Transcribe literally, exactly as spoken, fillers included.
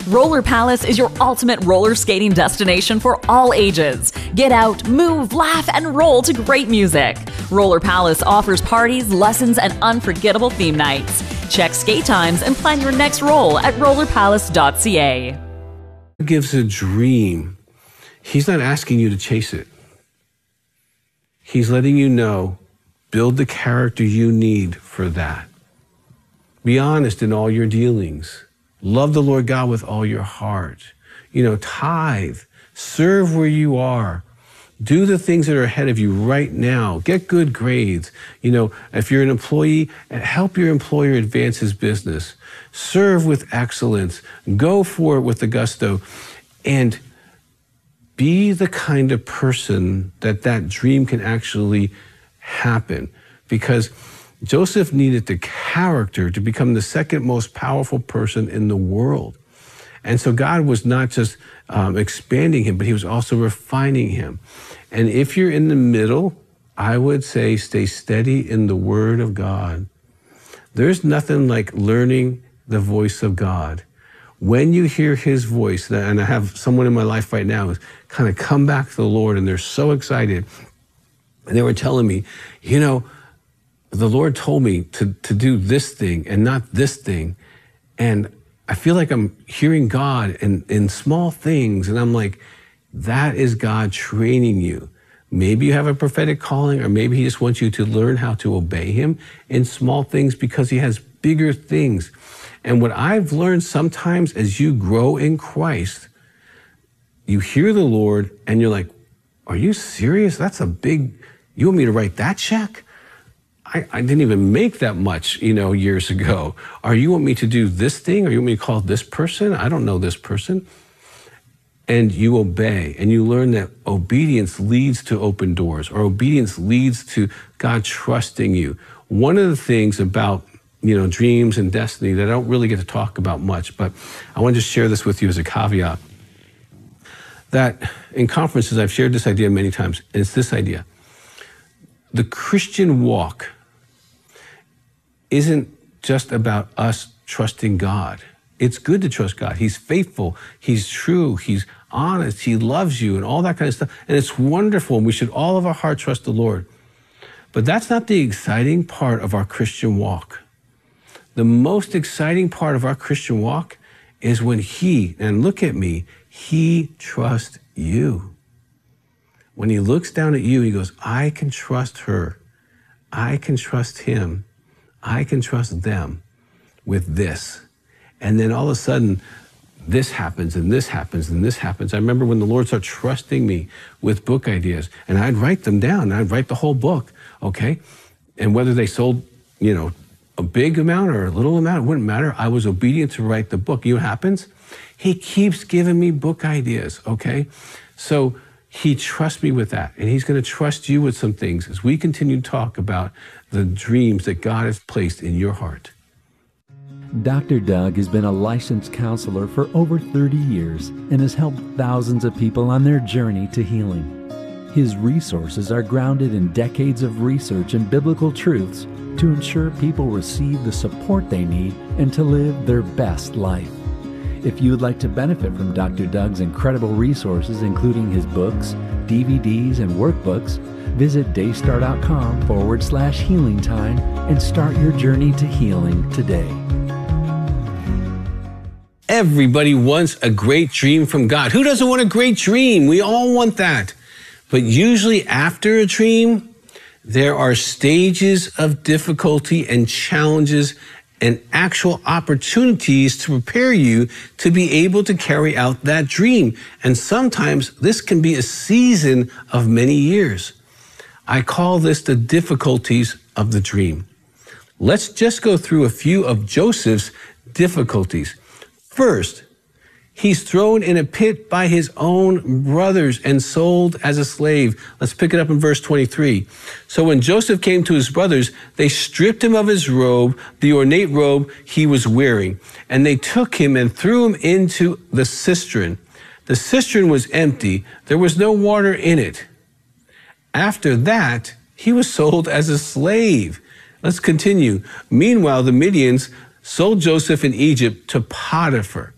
Roller Palace is your ultimate roller skating destination for all ages. Get out, move, laugh, and roll to great music. Roller Palace offers parties, lessons, and unforgettable theme nights. Check skate times and plan your next roll at roller palace dot c a. Gives a dream. He's not asking you to chase it. He's letting you know, build the character you need for that. Be honest in all your dealings. Love the Lord God with all your heart. You know, tithe. Serve where you are. Do the things that are ahead of you right now. Get good grades. You know, if you're an employee, help your employer advance his business. Serve with excellence. Go for it with the gusto. And be the kind of person that that dream can actually happen. Because Joseph needed the character to become the second most powerful person in the world. And so God was not just um, expanding him, but he was also refining him. And if you're in the middle, I would say stay steady in the Word of God. There's nothing like learning the voice of God. When you hear his voice, and I have someone in my life right now who's kind of come back to the Lord and they're so excited. And they were telling me, you know, the Lord told me to, to do this thing and not this thing. And I feel like I'm hearing God in, in small things. And I'm like, that is God training you. Maybe you have a prophetic calling, or maybe he just wants you to learn how to obey him in small things because he has bigger things. And what I've learned sometimes as you grow in Christ, you hear the Lord and you're like, are you serious? That's a big, you want me to write that check? I, I didn't even make that much, you know, years ago. Or you want me to do this thing? Or you want me to call this person? I don't know this person. And you obey, and you learn that obedience leads to open doors, or obedience leads to God trusting you. One of the things about, you know, dreams and destiny that I don't really get to talk about much, but I want to just share this with you as a caveat, that in conferences, I've shared this idea many times, and it's this idea. The Christian walk isn't just about us trusting God. It's good to trust God. He's faithful. He's true. He's honest. He loves you and all that kind of stuff. And it's wonderful. And we should all of our heart trust the Lord. But that's not the exciting part of our Christian walk. The most exciting part of our Christian walk is when he, and look at me, he trusts you. When he looks down at you, he goes, I can trust her. I can trust him. I can trust them with this. And then all of a sudden, this happens and this happens and this happens. I remember when the Lord started trusting me with book ideas, and I'd write them down. I'd write the whole book, okay? And whether they sold, you know, a big amount or a little amount, it wouldn't matter. I was obedient to write the book. You know what happens? He keeps giving me book ideas, okay? So he trusts me with that, and he's going to trust you with some things as we continue to talk about the dreams that God has placed in your heart. Doctor Doug has been a licensed counselor for over thirty years and has helped thousands of people on their journey to healing. His resources are grounded in decades of research and biblical truths to ensure people receive the support they need and to live their best life. If you would like to benefit from Doctor Doug's incredible resources, including his books, D V Ds, and workbooks, visit daystar.com forward slash healing time and start your journey to healing today. Everybody wants a great dream from God. Who doesn't want a great dream? We all want that. But usually after a dream, there are stages of difficulty and challenges and actual opportunities to prepare you to be able to carry out that dream. And sometimes this can be a season of many years. I call this the difficulties of the dream. Let's just go through a few of Joseph's difficulties. First, he's thrown in a pit by his own brothers and sold as a slave. Let's pick it up in verse twenty-three. So when Joseph came to his brothers, they stripped him of his robe, the ornate robe he was wearing, and they took him and threw him into the cistern. The cistern was empty. There was no water in it. After that, he was sold as a slave. Let's continue. Meanwhile, the Midians sold Joseph in Egypt to Potiphar.